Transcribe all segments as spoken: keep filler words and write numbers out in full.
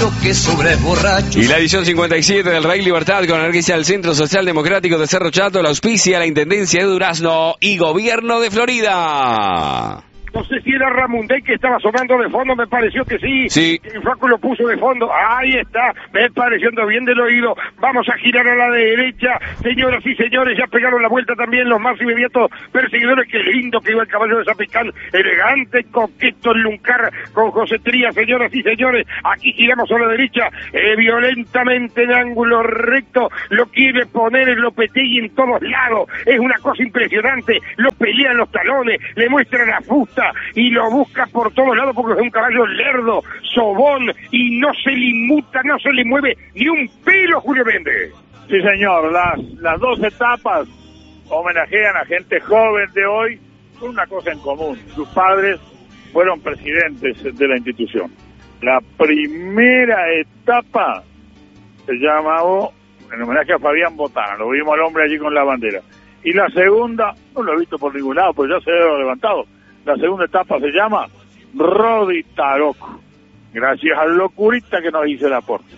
que sobre borracho. Y la edición cincuenta y siete del Rey Libertad, con anarquía del Centro Social Democrático de Cerro Chato, la auspicia la Intendencia de Durazno y Gobierno de Florida. No sé si era Ramundey que estaba sonando de fondo, me pareció que sí. Sí. El Flaco lo puso de fondo. Ahí está, me pareciendo bien del oído. Vamos a girar a la derecha. Señoras y señores, ya pegaron la vuelta también los más inmediatos perseguidores. Qué lindo que iba el caballo de Zapicán. Elegante, coqueto, luncar con José Tría. Señoras y señores, aquí giramos a la derecha. Eh, violentamente en ángulo recto. Lo quiere poner el Lopetegui en todos lados. Es una cosa impresionante. Lo pelean los talones, le muestran la fusta y lo busca por todos lados porque es un caballo lerdo, sobón, y no se le inmuta, no se le mueve ni un pelo, Julio Méndez. Sí, señor, las, las dos etapas homenajean a gente joven de hoy con una cosa en común: sus padres fueron presidentes de la institución. La primera etapa se llamaba en homenaje a Fabián Botana, lo vimos al hombre allí con la bandera, y la segunda, no lo he visto por ningún lado, pues ya se ha levantado. La segunda etapa se llama Rodi Taroco, gracias al locurita que nos hizo el aporte.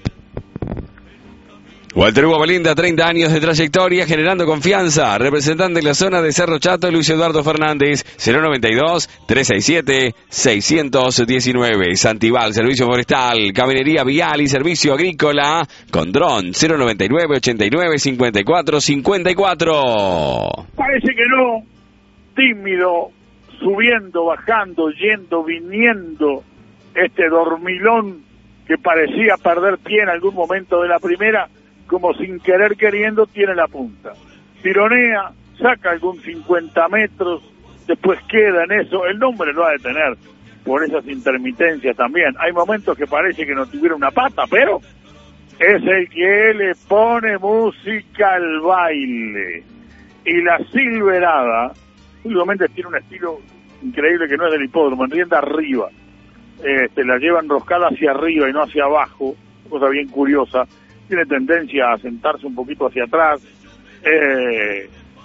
Walter Hugo Belinda, treinta años de trayectoria, generando confianza. Representante en la zona de Cerro Chato, Luis Eduardo Fernández, cero noventa y dos, trescientos sesenta y siete, seiscientos diecinueve. Santival, servicio forestal, caminería vial y servicio agrícola, con dron, cero noventa y nueve, ochenta y nueve, cincuenta y cuatro, cincuenta y cuatro. Parece que no, tímido, subiendo, bajando, yendo, viniendo, este dormilón que parecía perder pie en algún momento de la primera, como sin querer queriendo tiene la punta. Tironea, saca algún cincuenta metros, después queda en eso, el nombre lo ha de tener por esas intermitencias también. Hay momentos que parece que no tuviera una pata, pero es el que le pone música al baile. Y la Silverada, últimamente tiene un estilo increíble que no es del hipódromo, en rienda arriba, este, la lleva enroscada hacia arriba y no hacia abajo, cosa bien curiosa, tiene tendencia a sentarse un poquito hacia atrás, eh,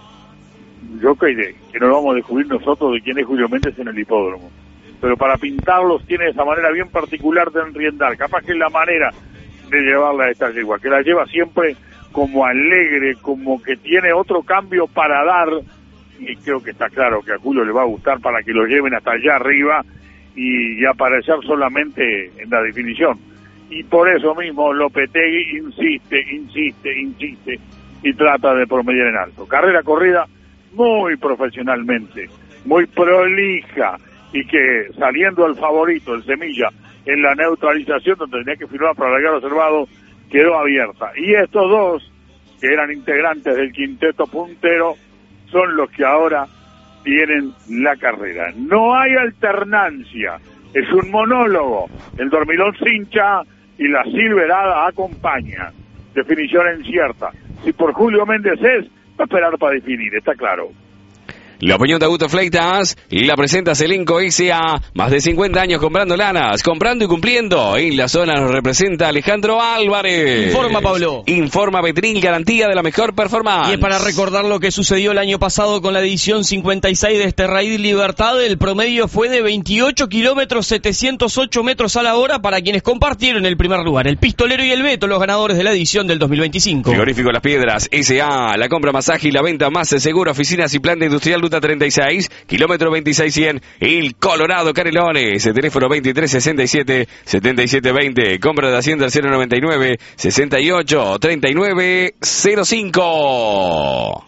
yo creo que no lo vamos a descubrir nosotros de quién es Julio Méndez en el hipódromo, pero para pintarlos tiene esa manera bien particular de enriendar, capaz que es la manera de llevarla a esta yegua, que la lleva siempre como alegre, como que tiene otro cambio para dar, y creo que está claro que a Julio le va a gustar para que lo lleven hasta allá arriba y, y aparecer solamente en la definición. Y por eso mismo Lopetegui insiste, insiste, insiste y trata de promediar en alto. Carrera corrida muy profesionalmente, muy prolija, y que saliendo el favorito, el Semilla, en la neutralización donde tenía que firmar para largar observado, quedó abierta. Y estos dos, que eran integrantes del quinteto puntero, son los que ahora tienen la carrera. No hay alternancia, es un monólogo. El dormilón se hincha y la Silverada acompaña. Definición incierta. Si por Julio Méndez es, va a esperar para definir, está claro. La opinión de Auto Fleitas y la presenta Selenco S A Más de cincuenta años comprando lanas, comprando y cumpliendo. En la zona nos representa Alejandro Álvarez. Informa, Pablo. Informa Petrín, garantía de la mejor performance. Y es para recordar lo que sucedió el año pasado con la edición cincuenta y seis de este Raid Libertad. El promedio fue de veintiocho kilómetros, setecientos ocho metros a la hora para quienes compartieron el primer lugar. El Pistolero y el Beto, los ganadores de la edición del dos mil veinticinco. Frigorífico Las Piedras S A La compra, masaje y la venta más segura. Oficinas y planta industrial Ruta treinta y seis, kilómetro veintiséis cien, El Colorado, Canelones, teléfono veintitrés sesenta y siete, setenta y siete veinte, compra de Hacienda cero noventa y nueve, sesenta y ocho, treinta y nueve cero cinco.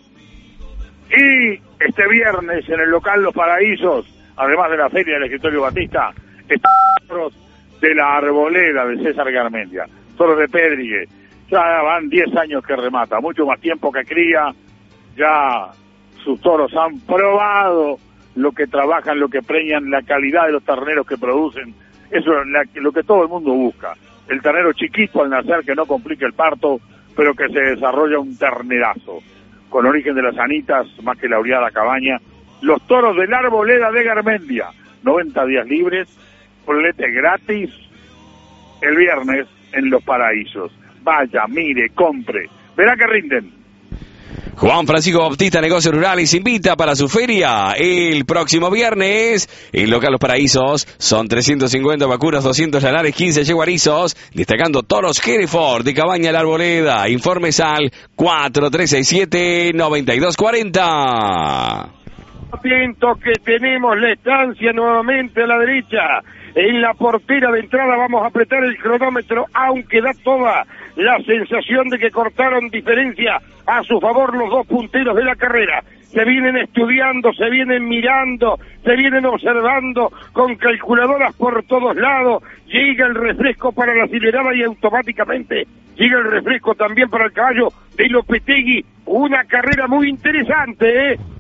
Y este viernes en el local Los Paraísos, además de la feria del escritorio Batista, están de la Arboleda de César Garmendia, toros de Pedrigue, ya van diez años que remata, mucho más tiempo que cría, ya sus toros han probado lo que trabajan, lo que preñan, la calidad de los terneros que producen. Eso es la, lo que todo el mundo busca. El ternero chiquito al nacer que no complique el parto, pero que se desarrolla un ternerazo. Con origen de las Anitas, más que laureada cabaña. Los toros de la Arboleda de Garmendia. noventa días libres, flete gratis, el viernes en Los Paraísos. Vaya, mire, compre. Verá que rinden. Juan Francisco Bautista Negocios Rurales invita para su feria el próximo viernes. En Local Los Paraísos son trescientos cincuenta vacunas, doscientos lanares, quince yeguarizos, destacando toros Hereford de Cabaña La Arboleda. Informes al cuatro tres seis siete, nueve dos cuatro cero. Atento que tenemos la estancia nuevamente a la derecha. En la portera de entrada vamos a apretar el cronómetro, aunque da toda la sensación de que cortaron diferencia a su favor los dos punteros de la carrera. Se vienen estudiando, se vienen mirando, se vienen observando con calculadoras por todos lados. Llega el refresco para la acelerada y automáticamente llega el refresco también para el caballo de Lopetegui. Una carrera muy interesante, ¿eh?